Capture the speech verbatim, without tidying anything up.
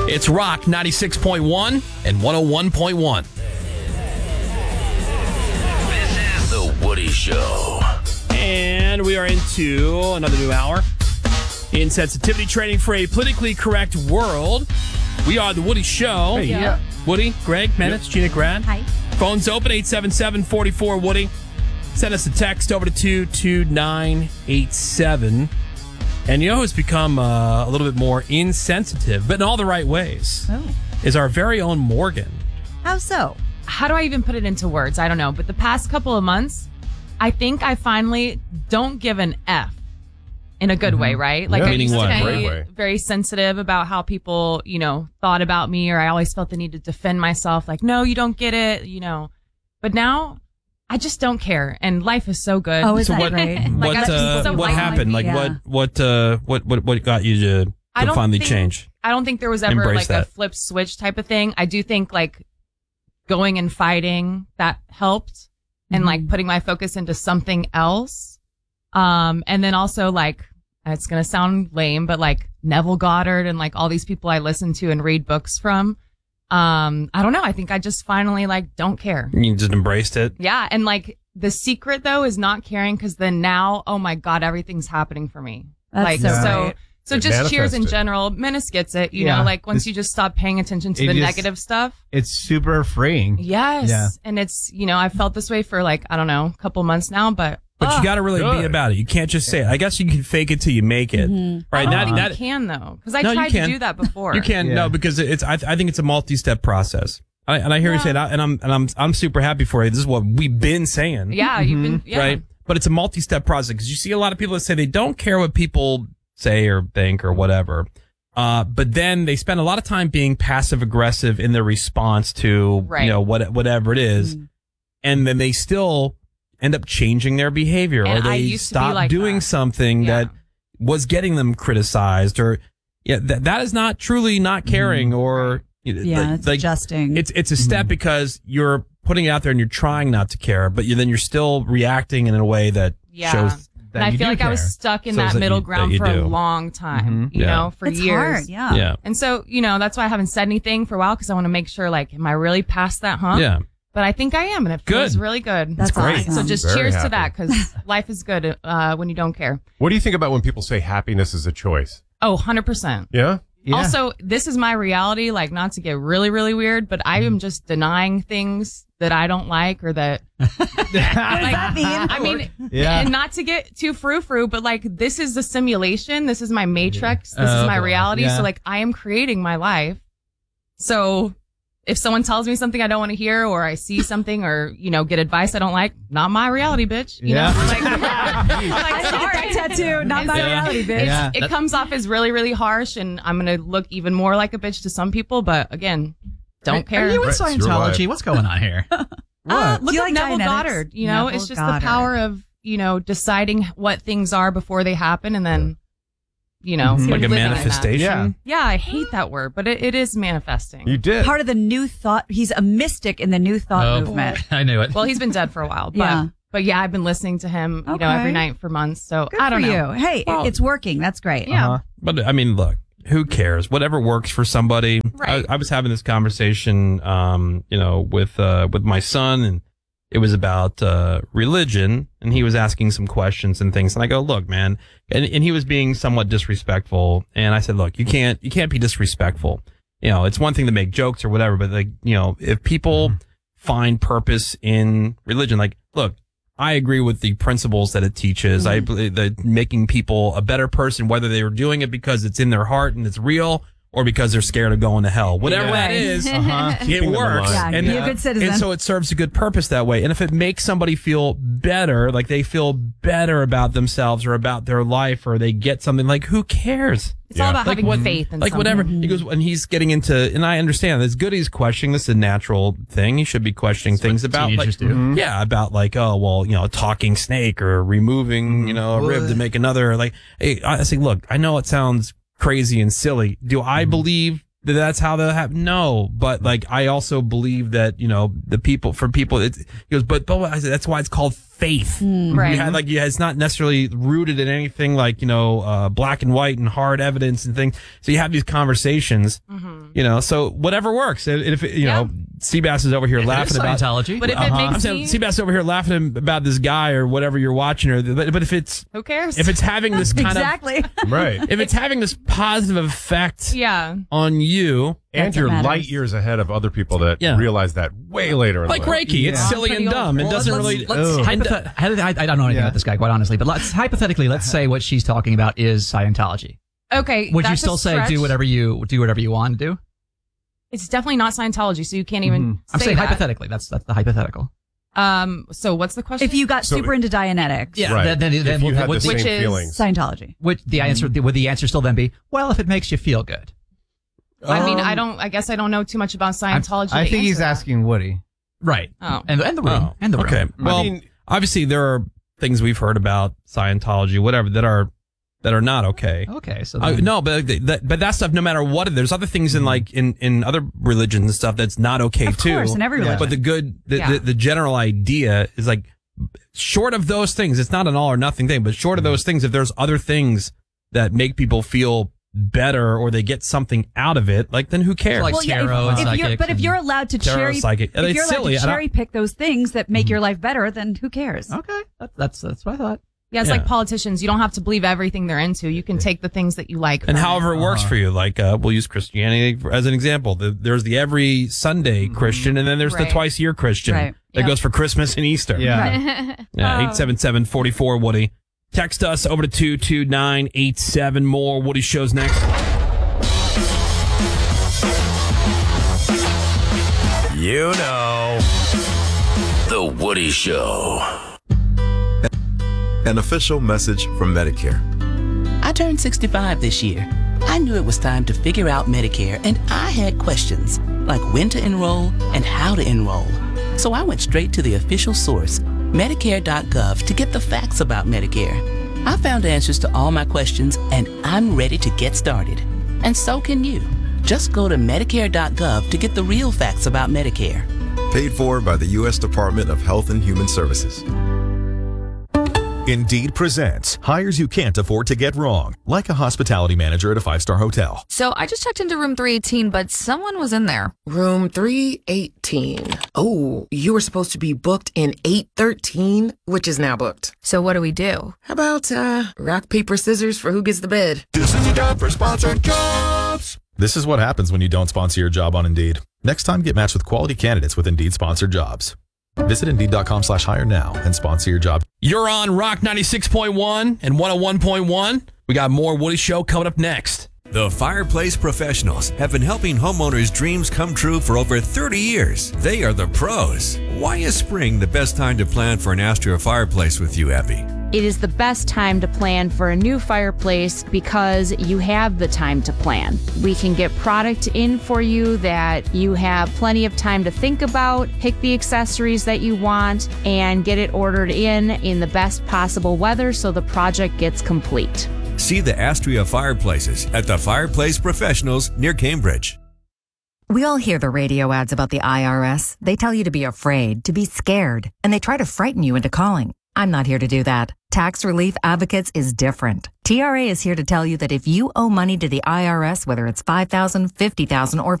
It's Rock ninety-six point one and one oh one point one. This is The Woody Show. And we are into another new hour. Insensitivity training for a politically correct world. We are The Woody Show. Hey, yeah. Woody, Greg, Menace, yep. Gina, Grad. Hi. Phone's open, eight seven seven, four four, Woody. Send us a text over to two two nine eight seven. And you know who's become uh, a little bit more insensitive, but in all the right ways, oh. is our very own Morgan. How so? How do I even put it into words? I don't know. But the past couple of months, I think I finally don't give an F in a good mm-hmm. way, right? Like yeah. I used Meaning to what? be Way. very sensitive about how people, you know, thought about me, or I always felt the need to defend myself. Like, no, you don't get it, you know. But now I just don't care, and life is so good. Oh, is so that what, right? What, like, uh, so what happened? Like, yeah. what, what, uh, what, what, what got you to, to I don't finally think, change? I don't think there was ever Embrace like that. a flip switch type of thing. I do think like going and fighting that helped, mm-hmm. and like putting my focus into something else. Um, and then also like, it's going to sound lame, but like Neville Goddard and like all these people I listen to and read books from. Um, I don't know. I think I just finally like don't care. You just embraced it? Yeah. And like the secret though is not caring, because then now, oh my God, everything's happening for me. That's like, so so, right. so It just cheers in manifested. general. Menace gets it, you Yeah. know, like once This- you just stop paying attention to it the just- negative stuff. It's super freeing. Yes. Yeah. And it's, you know, I've felt this way for like, I don't know, a couple months now, but. But ugh. you got to really Good. be about it. You can't just say it. I guess you can fake it till you make it. Mm-hmm. Right? I don't That, think that, you can though, because I No, you tried to can. do that before. You can Yeah. no, because it's. I, I think it's a multi-step process. I, and I hear you Yeah. say that, and I'm and I'm I'm super happy for you. This is what we've been saying. Yeah, you've been, yeah. Right. But it's a multi-step process, because you see a lot of people that say they don't care what people say or think or whatever. Uh, but then they spend a lot of time being passive aggressive in their response to Right. you know what whatever it is, Mm. and then they still end up changing their behavior, And or I they used to be stop like doing that. something Yeah. that was getting them criticized, or yeah, that that is not truly not caring, or Yeah, like, it's like, adjusting. It's it's a step because you're putting it out there and you're trying not to care, but you, then you're still reacting in a way that Yeah. shows That And I you feel do like I was care. stuck in So it's that that middle you- ground that you for do. a long time, Mhm. you Yeah. know, for it's years. hard, yeah. yeah And so, you know, that's why I haven't said anything for a while, because I want to make sure, like, am I really past that hump? yeah. But I think I am, and it feels Good. really good. That's great. awesome. So just Very cheers happy. to that, because life is good uh, when you don't care. What do you think about when people say happiness is a choice? Oh, one hundred percent. Yeah? Yeah. Also, this is my reality, like, not to get really, really weird, but I am just denying things that I don't like, or that, like, I mean, Yeah. and not to get too frou-frou, but like, this is a simulation. This is my matrix. This Oh, is my boy. reality. Yeah. So like, I am creating my life. So if someone tells me something I don't want to hear, or I see something, or, you know, get advice I don't like, not my reality, bitch. You Yeah. know, like, like, I sorry. get that tattoo. Not my Yeah. reality, bitch. Yeah. It comes off as really, really harsh, and I'm going to look even more like a bitch to some people. But again, don't care. Are you in Right, it's your Scientology? life. What's going on here? Uh, What? look Do you up like Neville Dianetics? Goddard. You know, Neville it's just Goddard. the power of, you know, deciding what things are before they happen, and then, you know, Mhm. Like a living in that. manifestation. Yeah. Yeah, I hate that word, but it, it is manifesting. You did. Part of the new thought. He's a mystic in the new thought Oh, movement. I knew it. Well, he's been dead for a while, but Yeah. but yeah, I've been listening to him, you know, Okay. every night for months. So Good I don't for know. you. Hey, Well- it's working. That's great. Yeah. Uh-huh. But I mean, look, who cares? Whatever works for somebody. Right. I, I was having this conversation, um, you know, with uh, with my son, and it was about uh, religion, and he was asking some questions and things, and I go, look, man, and and he was being somewhat disrespectful, and I said, look, you can't you can't be disrespectful. You know, it's one thing to make jokes or whatever, but like, you know, if people find purpose in religion, like, look, I agree with the principles that it teaches. I believe that making people a better person, whether they were doing it because it's in their heart and it's real, or because they're scared of going to hell. Whatever Yeah. that is, Uh-huh. it Keeping them works. alive. Yeah, and, be a good citizen. and so it serves a good purpose that way. And if it makes somebody feel better, like they feel better about themselves or about their life, or they get something, like, who cares? It's all Yeah. about Like having what- faith in Like something. whatever. He goes, and he's getting into, and I understand, as good as he's questioning, this is a natural thing. He should be questioning things what about, like, teenagers do. yeah, about like, oh, well, you know, a talking snake, or removing, you know, a rib to make another. Like, hey, I say, look, I know it sounds crazy and silly. Do I believe that that's how that happened? No, but like, I also believe that, you know, the people, for people, it's, he goes, but, but I said, that's why it's called faith. Right. You had, like, yeah, it's not necessarily rooted in anything like, you know, uh, black and white and hard evidence and things. So you have these conversations, you You know, so whatever works. And if, you Yeah. know, Seabass is over here It is laughing about Scientology. But if it Uh-huh. I'm makes saying me, Seabass over here laughing about this guy or whatever you're watching, or but, but if it's who cares? if it's having this kind Exactly. Right. of if it's having this positive effect yeah. on you, And That's you're what matters. light years ahead of other people that Yeah. realize that way later in like life. Reiki, it's Yeah. silly and dumb. It Well, doesn't let's- really. Let's Ugh. hypothet- I, I don't know anything Yeah. about this guy, quite honestly, but let's hypothetically, let's say what she's talking about is Scientology. Okay. Would you that's a still say stretch. do whatever you do whatever you want to do? It's definitely not Scientology, so you can't even Mm-hmm. I'm say saying that. hypothetically. That's that's the hypothetical. Um. So what's the question? If you got So- super into Dianetics, Yeah. Right. Then, then, then if you would, had would, the the, same Which is- feelings. Scientology. would the answer would the answer still then be, well, if it makes you feel good? I mean, Um, I don't. I guess I don't know too much about Scientology. I to think he's answer that. asking Woody. Right. Oh. And and the room Oh, and the room. okay. Well, I mean, obviously there are things we've heard about Scientology, whatever, that are that are not okay. Okay. So Uh, then, no, but that, but that stuff, no matter what, there's other things in like in, in other religions and stuff that's not okay Of too. course, in every Yeah. religion. But the good, the, Yeah. the, the general idea is like, short of those things, it's not an all or nothing thing, but short of those things, if there's other things that make people feel better or they get something out of it, like then who cares? Like well, yeah, tarot if, and if you're, psychics but if and- you're allowed to Tarot, cherry, psychic. if It's you're allowed silly. I to don't- cherry pick those things that make your life better, then who cares? okay. That, that's that's what I thought. Yeah, it's Yeah. like politicians. You don't have to believe everything they're into. You can take the things that you like. And from however it works for you, like uh, we'll use Christianity as an example. The, there's the every Sunday Christian, and then there's the Right. twice a year Christian Right. that Yep. goes for Christmas and Easter. Yeah. Yeah, eight seven seven, four four, Woody. Text us over to two two nine eight seven. More Woody shows next. You know. The Woody Show. An official message from Medicare. I turned sixty-five this year. I knew it was time to figure out Medicare, and I had questions, like when to enroll and how to enroll. So I went straight to the official source, Medicare dot gov, to get the facts about Medicare. I found answers to all my questions, and I'm ready to get started. And so can you. Just go to Medicare dot gov to get the real facts about Medicare. Paid for by the U S Department of Health and Human Services. Indeed presents hires you can't afford to get wrong, like a hospitality manager at a five-star hotel. So I just checked into room three eighteen, but someone was in there. Room three eighteen. Oh, you were supposed to be booked in eight thirteen, which is now booked. So what do we do? How about uh, rock, paper, scissors for who gets the bed? This is your job for sponsored jobs. This is what happens when you don't sponsor your job on Indeed. Next time, get matched with quality candidates with Indeed sponsored jobs. Visit Indeed.com slash hire now and sponsor your job. You're on Rock ninety-six point one and one oh one point one. We got more Woody Show coming up next. The Fireplace Professionals have been helping homeowners' dreams come true for over thirty years. They are the pros. Why is spring the best time to plan for an Astria fireplace with you, Epi? It is the best time to plan for a new fireplace because you have the time to plan. We can get product in for you that you have plenty of time to think about, pick the accessories that you want, and get it ordered in in the best possible weather so the project gets complete. See the Astria fireplaces at the Fireplace Professionals near Cambridge. We all hear the radio ads about the I R S. They tell you to be afraid, to be scared, and they try to frighten you into calling. I'm not here to do that. Tax Relief Advocates is different. T R A is here to tell you that if you owe money to the I R S, whether it's five thousand dollars, fifty thousand dollars, or